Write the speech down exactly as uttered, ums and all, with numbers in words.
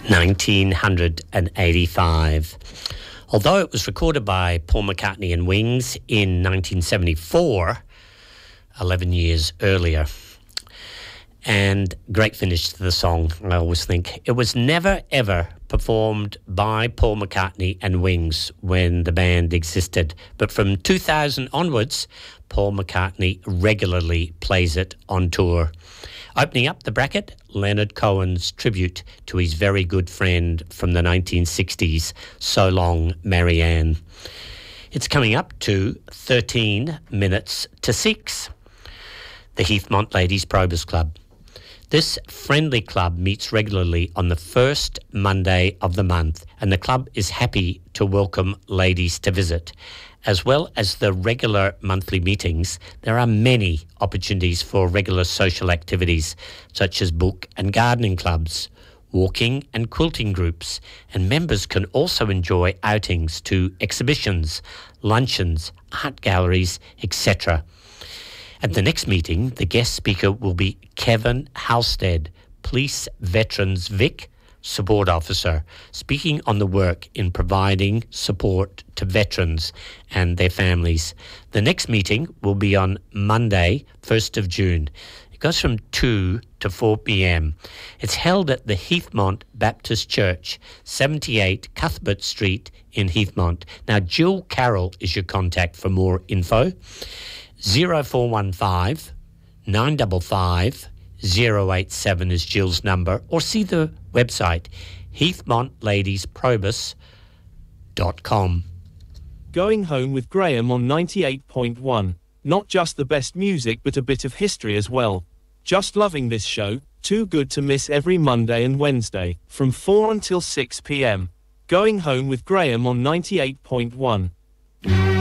nineteen eighty-five. Although it was recorded by Paul McCartney and Wings in nineteen seventy-four, eleven years earlier, and great finish to the song, I always think. It was never, ever performed by Paul McCartney and Wings when the band existed. But from two thousand onwards, Paul McCartney regularly plays it on tour. Opening up the bracket, Leonard Cohen's tribute to his very good friend from the nineteen sixties, So Long, Marianne. It's coming up to thirteen minutes to six. The Heathmont Ladies Probus Club. This friendly club meets regularly on the first Monday of the month, and the club is happy to welcome ladies to visit. As well as the regular monthly meetings, there are many opportunities for regular social activities, such as book and gardening clubs, walking and quilting groups, and members can also enjoy outings to exhibitions, luncheons, art galleries, et cetera. At the next meeting, the guest speaker will be Kevin Halstead, Police Veterans Vic Support Officer, speaking on the work in providing support to veterans and their families. The next meeting will be on Monday, first of June. It goes from two to four p.m. It's held at the Heathmont Baptist Church, seventy-eight Cuthbert Street in Heathmont. Now, Jill Carroll is your contact for more info. zero four one five, nine five five, zero eight seven is Jill's number, or see the website heathmont ladies probus dot com. Going Home with Graham on ninety-eight point one. Not just the best music but a bit of history as well. Just loving this show, too good to miss every Monday and Wednesday, from four until six p.m. Going Home with Graham on ninety-eight point one.